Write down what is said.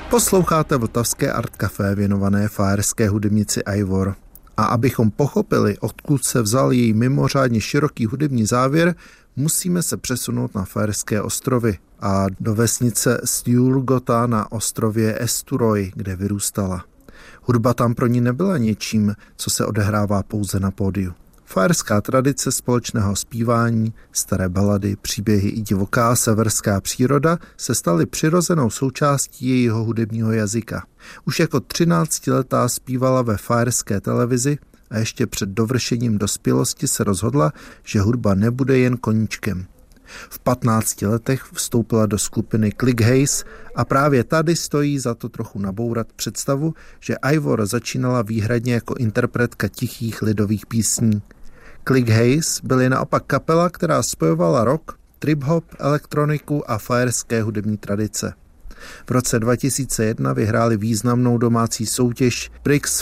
Posloucháte vltavské Art Café věnované faerské hudebnici Eivor. A abychom pochopili, odkud se vzal její mimořádně široký hudební závěr, musíme se přesunout na Faerské ostrovy a do vesnice Stjulgota na ostrově Eysturoy, kde vyrůstala. Hudba tam pro ní nebyla něčím, co se odehrává pouze na pódiu. Faerská tradice společného zpívání, staré balady, příběhy i divoká severská příroda se staly přirozenou součástí jejího hudebního jazyka. Už jako 13letá zpívala ve faerské televizi a ještě před dovršením dospělosti se rozhodla, že hudba nebude jen koníčkem. V 15 letech vstoupila do skupiny Click Haze a právě tady stojí za to trochu nabourat představu, že Eivor začínala výhradně jako interpretka tichých lidových písní. Click Haze byly naopak kapela, která spojovala rock, trip-hop, elektroniku a faerské hudební tradice. V roce 2001 vyhráli významnou domácí soutěž Prix